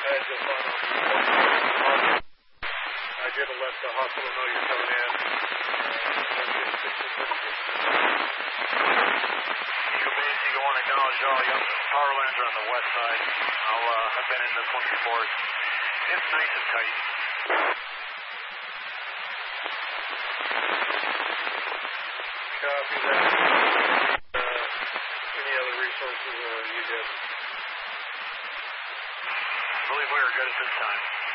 I had just gone on the I did let the hospital know you're coming in. Eagle Base, Eagle 1, acknowledge all. Yep, power lines are on the west side. I've been in this one before. It's nice and tight. Copy that. Any other resources, or are you good? I believe we are good at this time.